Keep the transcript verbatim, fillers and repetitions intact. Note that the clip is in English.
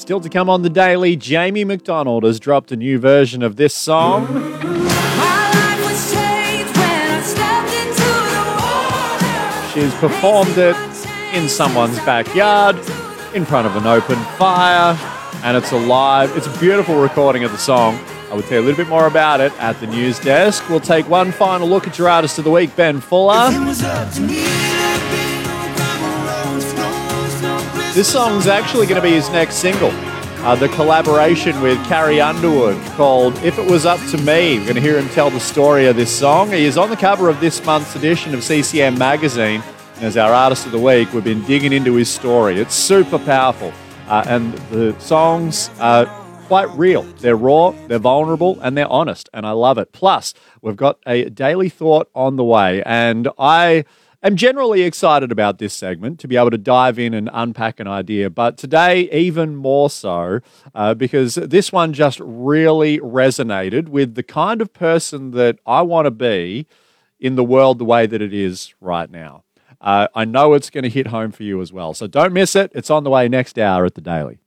Still to come on the Daily, Jamie McDonald has dropped a new version of this song. She's performed it in someone's backyard, in front of an open fire, and it's alive. It's a beautiful recording of the song. I will tell you a little bit more about it at the news desk. We'll take one final look at your artist of the week, Ben Fuller. This song's actually going to be his next single. Uh, the collaboration with Carrie Underwood called If It Was Up To Me. We're going to hear him tell the story of this song. He is on the cover of this month's edition of C C M magazine. And as our artist of the week, we've been digging into his story. It's super powerful. Uh, and the songs are quite real. They're raw, they're vulnerable, and they're honest. And I love it. Plus, we've got a daily thought on the way. And I am generally excited about this segment to be able to dive in and unpack an idea. But today, even more so, uh, because this one just really resonated with the kind of person that I want to be in the world the way that it is right now. Uh, I know it's going to hit home for you as well. So don't miss it. It's on the way next hour at The Daily.